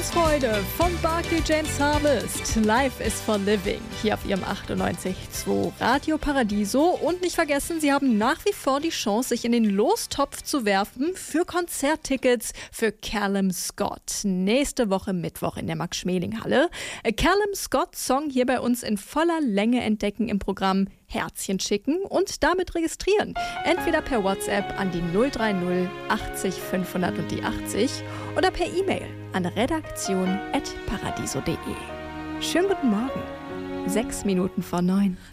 Lebensfreude von Barclay James Harvest. Life is for Living. Hier auf ihrem 98.2 Radio Paradiso. Und nicht vergessen, Sie haben nach wie vor die Chance, sich in den Lostopf zu werfen für Konzerttickets für Callum Scott. Nächste Woche Mittwoch in der Max-Schmeling-Halle. Callum Scott Song hier bei uns in voller Länge entdecken im Programm, Herzchen schicken und damit registrieren. Entweder per WhatsApp an die 030 80 500 und die 80 oder per E-Mail an redaktion@paradiso.de. Schönen guten Morgen. 6 Minuten vor 9.